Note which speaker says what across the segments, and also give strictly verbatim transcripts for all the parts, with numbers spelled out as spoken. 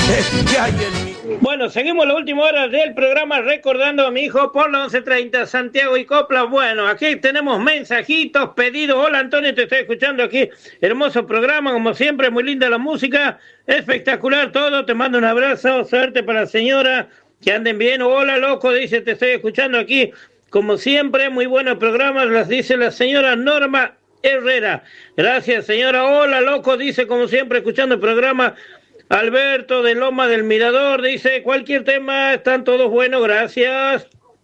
Speaker 1: ¿Qué hay en mí?
Speaker 2: Bueno, seguimos la última hora del programa recordando a mi hijo por la once treinta Santiago y Copla. Bueno, aquí tenemos mensajitos, pedidos. Hola Antonio, te estoy escuchando aquí. Hermoso programa, como siempre, muy linda la música, espectacular todo. Te mando un abrazo, suerte para la señora, que anden bien. Hola loco, dice, te estoy escuchando aquí. Como siempre, muy buenos programas, las dice la señora Norma Herrera. Gracias señora. Hola loco, dice, como siempre, escuchando el programa. Alberto de Loma del Mirador dice, cualquier tema, están todos buenos, gracias.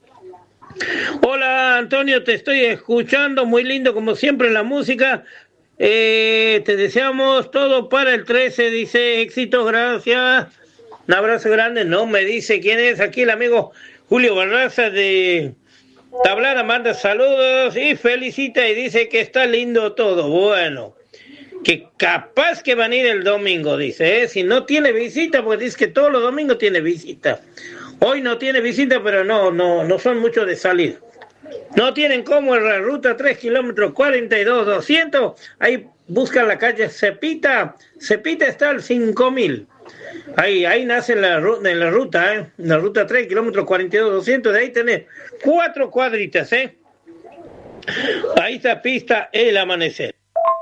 Speaker 2: Hola Antonio, te estoy escuchando, muy lindo como siempre la música. Eh, te deseamos todo para el trece, dice, éxito, gracias. Un abrazo grande, no me dice quién es aquí el amigo Julio Barraza de Tablada, manda saludos y felicita y dice que está lindo todo, bueno. Que capaz que van a ir el domingo, dice, ¿eh? Si no tiene visita, porque dice que todos los domingos tiene visita. Hoy no tiene visita, pero no, no, no son muchos de salir. No tienen como en la ruta tres kilómetros cuarenta y dos, doscientos, ahí buscan la calle Cepita, Cepita está al cinco mil. Ahí, ahí nace en la, en la ruta, ¿eh? En la ruta tres kilómetros cuarenta y dos, doscientos, de ahí tenés cuatro cuadritas, ¿eh? Ahí está pista El Amanecer.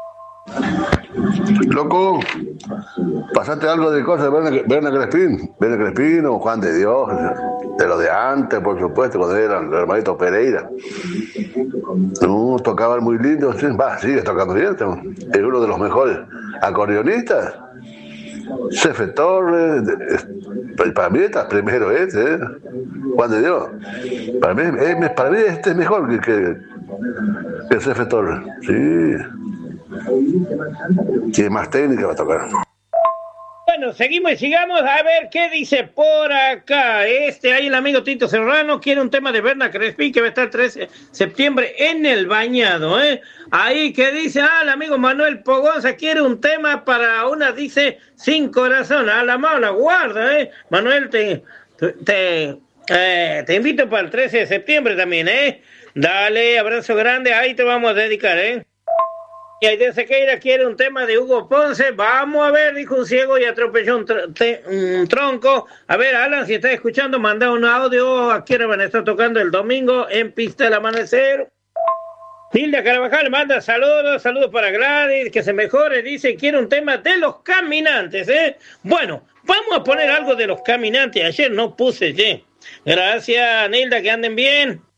Speaker 3: Loco, pasaste algo de cosas de Berna, Berna Crespín, Berna Crespín o Juan de Dios, de lo de antes, por supuesto, cuando eran los hermanitos Pereira. No, tocaban muy lindo, sí, va, sigue tocando bien, es uno de los mejores acordeonistas. Cefe Torres, para mí está primero este, ¿eh? Juan de Dios. Para mí, es, para mí este es mejor que, que, que Cefe Torres, sí. ¿Qué más técnica va a tocar?
Speaker 2: Bueno, seguimos y sigamos a ver qué dice por acá. Este, ahí el amigo Tito Serrano quiere un tema de Berna Crespín que va a estar el trece de septiembre en El Bañado, ¿eh? Ahí que dice, ah, el amigo Manuel Pogonza quiere un tema para una, dice, Sin Corazón. A la mala guarda, ¿eh? Manuel, te, te, eh, te invito para el trece de septiembre también, ¿eh? Dale, abrazo grande, ahí te vamos a dedicar, ¿eh? Y ahí de Sequeira quiere un tema de Hugo Ponce. Vamos a ver, dijo un ciego y atropelló un, tr te, un tronco. A ver, Alan, si estás escuchando, manda un audio. Aquí van a estar tocando el domingo en Pista del Amanecer. Hilda Carvajal manda saludos, saludos para Gladys, que se mejore. Dice, quiere un tema de Los Caminantes, ¿eh? Bueno, vamos a poner algo de Los Caminantes. Ayer no puse, ¿sí? Gracias, Nilda, que anden bien.